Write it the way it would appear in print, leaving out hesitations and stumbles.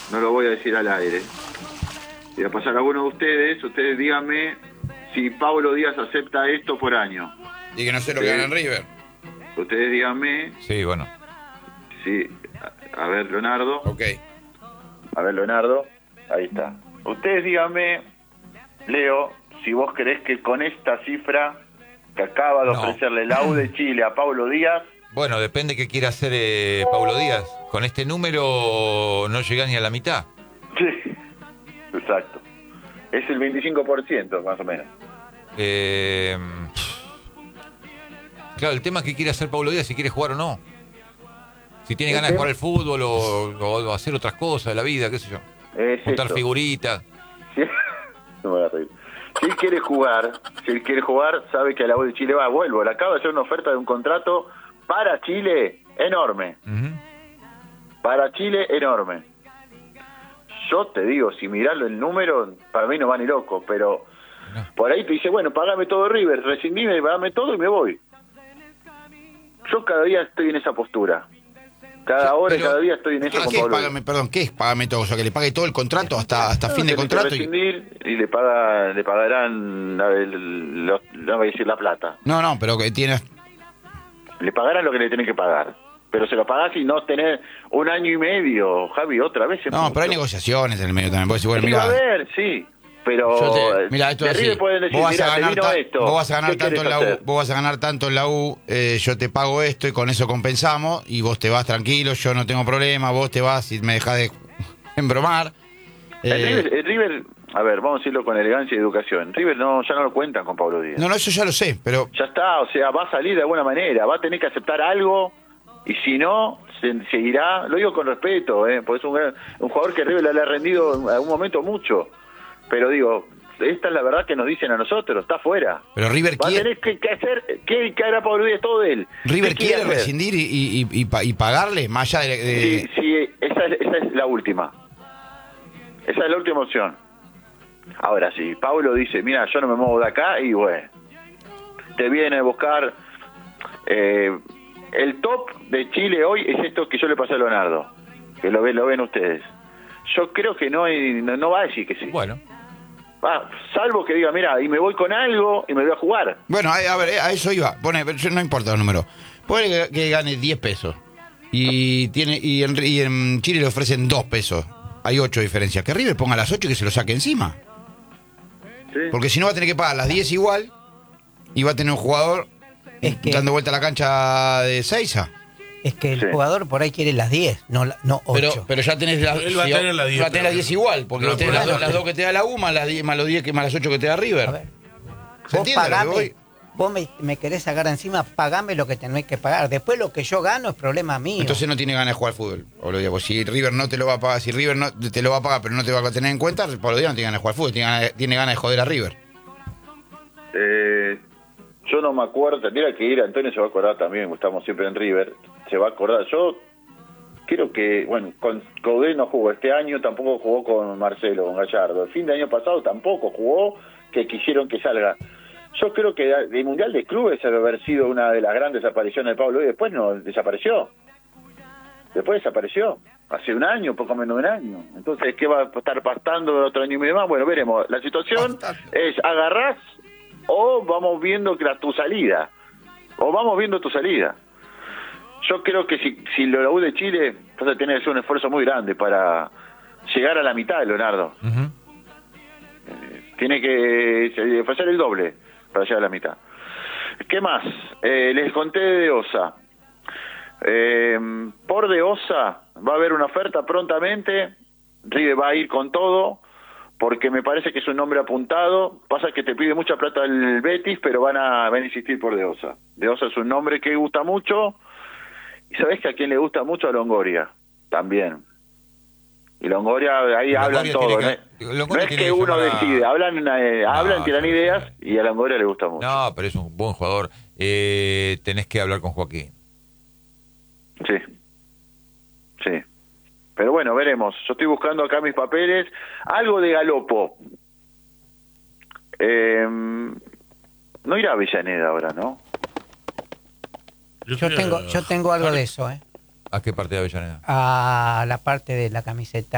no lo voy a decir al aire. Voy a pasar a alguno de ustedes díganme si Pablo Díaz acepta esto por año. Y que no sé lo que gana en River. Ustedes díganme. Sí, bueno. Sí, a ver, Leonardo. Ok. A ver, Leonardo. Ahí está. Ustedes díganme, Leo, si vos creés que con esta cifra que acaba de ofrecerle la U de Chile a Pablo Díaz... Bueno, depende qué quiera hacer Pablo Díaz. Con este número no llega ni a la mitad. Sí, exacto. Es el 25%, más o menos. Claro, el tema es qué quiere hacer Pablo Díaz, si quiere jugar o no. Si tiene ganas de jugar al fútbol o hacer otras cosas de la vida, qué sé yo. Montar figuritas. Sí. No me voy a reír. Si él quiere jugar, sabe que a la U de Chile va. Vuelvo, le acaba de hacer una oferta de un contrato para Chile enorme. Para Chile enorme. Yo te digo, si mirarlo el número, para mí no va ni loco, pero por ahí te dice, bueno, pagame todo River, rescindime, pagame todo y me voy. Yo cada día estoy en esa postura. Cada hora y cada día estoy en eso con Pablo. ¿Qué es págame todo? O sea, que le pague todo el contrato hasta fin de contrato. Y le pagarán, no voy a decir la plata. No, pero que tiene... Le pagarán lo que le tienen que pagar. Pero se lo pagás y no tener un año y medio, Javi, otra vez. No, pero hay negociaciones en el medio también. Puedes decir, bueno, mira, a ver, sí. Pero mira, esto es así. Pueden decir, vos vas a ganar tanto en la U, yo te pago esto y con eso compensamos y vos te vas tranquilo, yo no tengo problema, vos te vas y me dejás de embromar. El River, a ver, vamos a decirlo con elegancia y educación. River ya no lo cuentan con Pablo Díaz. No, eso ya lo sé, pero... Ya está, o sea, va a salir de alguna manera, va a tener que aceptar algo y si no, seguirá, lo digo con respeto, porque es un jugador que River le ha rendido en algún momento mucho. Pero digo, esta es la verdad que nos dicen a nosotros, está afuera. Pero River va a tener que hacer, ¿qué hará Pablo Díaz? Todo él. River quiere rescindir y pagarle, más allá de... Sí, esa es la última. Esa es la última opción. Ahora, si Pablo dice, mira, yo no me muevo de acá, y bueno, te viene a buscar... el top de Chile hoy es esto que yo le pasé a Leonardo, que lo ven ustedes. Yo creo que no va a decir que sí. Bueno. Salvo que diga, mira, y me voy con algo y me voy a jugar. Bueno, a ver, a eso iba. No importa los números. Puede que gane 10 pesos. Y en Chile le ofrecen 2 pesos. Hay 8 diferencias. Que River ponga las 8 y que se lo saque encima. ¿Sí? Porque si no va a tener que pagar las 10 igual. Y va a tener un jugador dando vuelta a la cancha de Seiza. Es que el jugador por ahí quiere las 10, no 8. Pero ya tenés él va a tener las 10. Va a tener las 10 igual, porque no, tenés las 2 que te da la U, más las 10, más las 8 que te da River. A ver, ¿Se entiende? Vos me querés sacar encima, pagame lo que tenés que pagar. Después lo que yo gano es problema mío. Entonces no tiene ganas de jugar al fútbol. O lo digo, si River no te lo va a pagar, si River no te lo va a pagar, pero no te va a tener en cuenta, por lo día no tiene ganas de jugar al fútbol, tiene ganas de joder a River. Yo no me acuerdo, tendría que ir, Antonio se va a acordar también, estamos siempre en River, se va a acordar. Yo creo que, bueno, con Coudet no jugó este año, tampoco jugó con Marcelo, con Gallardo. El fin de año pasado tampoco jugó, que quisieron que salga. Yo creo que el Mundial de Clubes debe haber sido una de las grandes apariciones de Pablo y después no desapareció. Después desapareció. Hace un año, poco menos de un año. Entonces, ¿qué va a estar pastando otro año y medio más? Bueno, veremos. La situación es agarrás o vamos viendo tu salida. O vamos viendo tu salida. Yo creo que si la U de Chile vas a tener que hacer un esfuerzo muy grande para llegar a la mitad, Leonardo. Tiene que hacer el doble para llegar a la mitad. ¿Qué más? Les conté de Osa. Por de Osa va a haber una oferta prontamente. River va a ir con todo porque me parece que es un nombre apuntado. Pasa que te pide mucha plata el Betis, pero van a insistir por de Osa. De Osa es un nombre que gusta mucho. Y sabés que a quién le gusta mucho, a Longoria también. Y Longoria, ahí hablan todo. No es que uno decide, hablan, tiran ideas y a Longoria le gusta mucho. No, pero es un buen jugador. Tenés que hablar con Joaquín. Sí. Pero bueno, veremos. Yo estoy buscando acá mis papeles. Algo de Galopo. No irá a Avellaneda ahora, ¿no? Yo tengo algo de eso, ¿A qué parte de Avellaneda? A la parte de la camiseta.